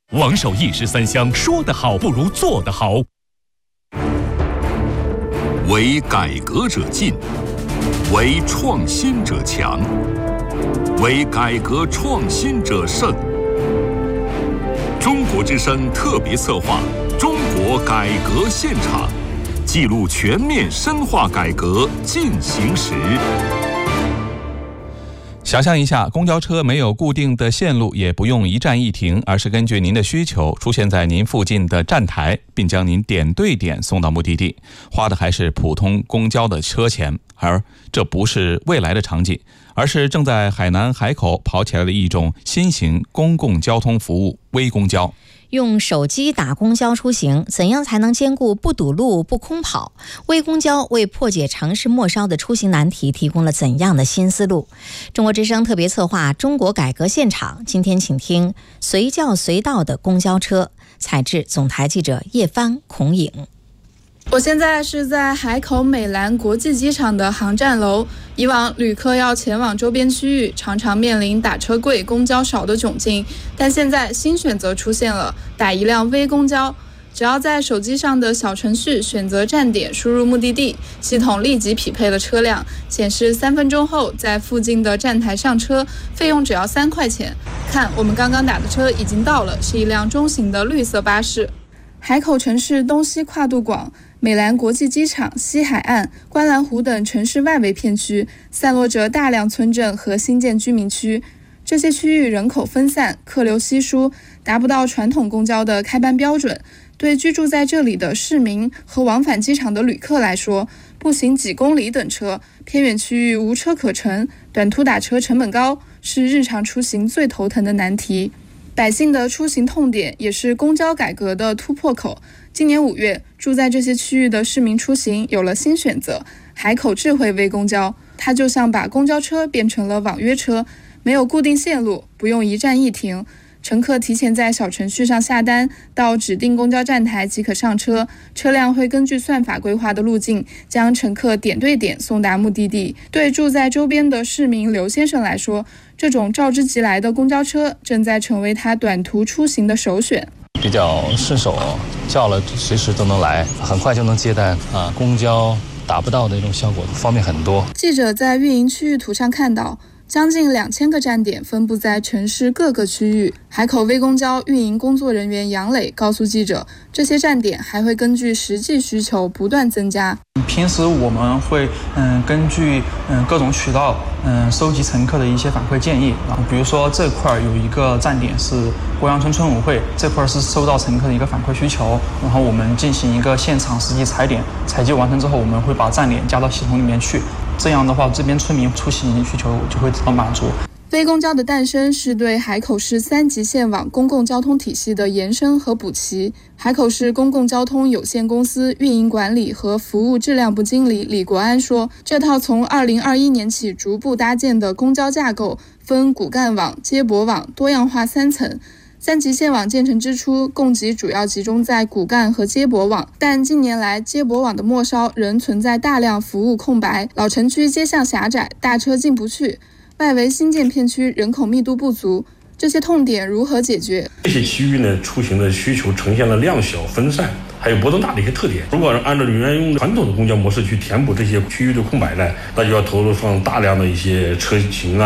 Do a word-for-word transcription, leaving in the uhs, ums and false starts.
王守一时三香，说得好不如做得好。 为改革者进，为创新者强，为改革创新者胜。中国之声特别策划《中国改革现场》，记录全面深化改革进行时。 想象一下，公交车没有固定的线路，也不用一站一停，而是根据您的需求出现在您附近的站台，并将您点对点送到目的地，花的还是普通公交的车钱。而这不是未来的场景，而是正在海南海口跑起来的一种新型公共交通服务——微公交。 用手机打公交出行，怎样才能兼顾不堵路、不空跑？微公交为破解城市末梢的出行难题提供了怎样的新思路？中国之声特别策划《中国改革现场》，今天请听随叫随到的公交车。采制总台记者叶帆、孔颖。 我现在是在海口美兰国际机场的航站楼。以往旅客要前往周边区域，常常面临打车贵、公交少的窘境，但现在新选择出现了，打一辆微公交。只要在手机上的小程序选择站点，输入目的地，系统立即匹配了车辆，显示三分钟后在附近的站台上车，费用只要三块钱。看，我们刚刚打的车已经到了，是一辆中型的绿色巴士。海口城市东西跨度广，美兰国际机场、西海岸、观澜湖等城市外围片区散落着大量村镇和新建居民区，这些区域人口分散，客流稀疏，达不到传统公交的开班标准。对居住在这里的市民和往返机场的旅客来说，步行几公里等车，偏远区域无车可乘，短途打车成本高，是日常出行最头疼的难题。百姓的出行痛点，也是公交改革的突破口。今年五月，住在这些区域的市民出行有了新选择——海口智慧微公交。它就像把公交车变成了网约车，没有固定线路，不用一站一停。乘客提前在小程序上下单，到指定公交站台即可上车，车辆会根据算法规划的路径，将乘客点对点送达目的地。对住在周边的市民刘先生来说，这种召之即来的公交车正在成为他短途出行的首选。 比较顺手，叫了随时都能来，很快就能接单啊！公交达不到的一种效果，方便很多。 记者在运营区域图上看到，将近两千个站点分布在城市各个区域。海口微公交运营工作人员杨磊告诉记者，这些站点还会根据实际需求不断增加。 平时我们会嗯根据嗯各种渠道嗯收集乘客的一些反馈建议，然后比如说这块有一个站点是郭阳村村委会，这块是收到乘客的一个反馈需求，然后我们进行一个现场实际踩点，采集完成之后，我们会把站点加到系统里面去。这样的话，这边村民出行需求就会得到满足。 微公交的诞生是对海口市三级线网公共交通体系的延伸和补齐。海口市公共交通有限公司运营管理和服务质量部经理李国安说，这套从二零二一年起逐步搭建的公交架构分骨干网、接驳网、多样化三层。三级线网建成之初，供给主要集中在骨干和接驳网，但近年来接驳网的末梢仍存在大量服务空白，老城区街巷狭窄，大车进不去，外围新建片区人口密度不足，这些痛点如何解决？ 这些区域呢，出行的需求呈现了量小分散还有波动大的一些特点。如果按照原用传统的公交模式去填补这些区域的空白呢，那就要投入上大量的一些车型啊、